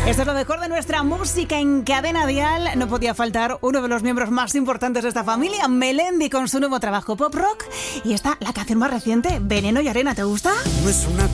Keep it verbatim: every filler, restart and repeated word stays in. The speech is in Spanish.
Esto es lo mejor de nuestra música en Cadena Dial. No podía faltar uno de los miembros más importantes de esta familia, Melendi, con su nuevo trabajo Pop Rock. Y esta, la canción más reciente, Veneno y Arena. ¿Te gusta? No es una